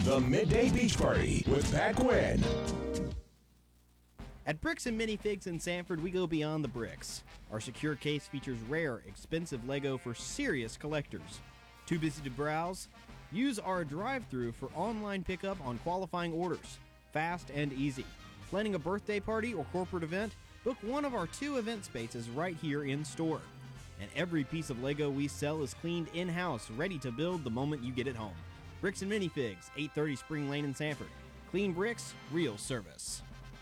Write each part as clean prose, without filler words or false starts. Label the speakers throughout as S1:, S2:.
S1: The Midday Beach Party with Pat Quinn.
S2: At Bricks and Minifigs in Sanford, we go beyond the bricks. Our secure case features rare, expensive Lego for serious collectors. Too busy to browse? Use our drive-thru for online pickup on qualifying orders. Fast and easy. Planning a birthday party or corporate event? Book one of our 2 event spaces right here in store. And every piece of Lego we sell is cleaned in-house, ready to build the moment you get it home. Bricks and Minifigs, 830 Spring Lane in Sanford. Clean bricks, real service.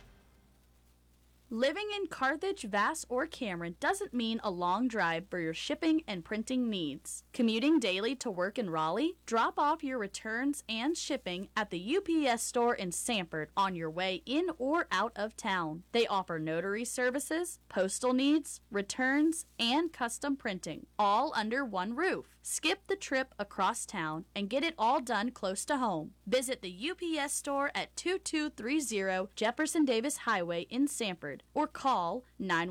S3: Living in Carthage, Vass, or Cameron doesn't mean a long drive for your shipping and printing needs. Commuting daily to work in Raleigh? Drop off your returns and shipping at the UPS store in Sanford on your way in or out of town. They offer notary services, postal needs, returns, and custom printing, all under one roof. Skip the trip across town and get it all done close to home. Visit the UPS store at 2230 Jefferson Davis Highway in Sanford or call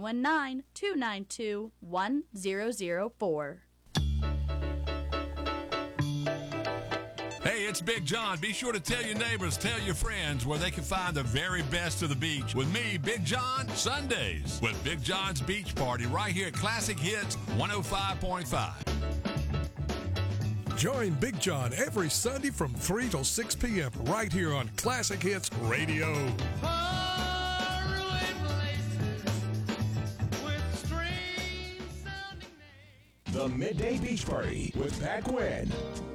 S3: 919-292-1004.
S4: Hey, it's Big John. Be sure to tell your neighbors, tell your friends where they can find the very best of the beach. With me, Big John, Sundays with Big John's Beach Party right here at Classic Hits 105.5.
S5: Join Big John every Sunday from 3 till 6 p.m. right here on Classic Hits Radio.
S1: The Midday Beach Party with Pat Quinn.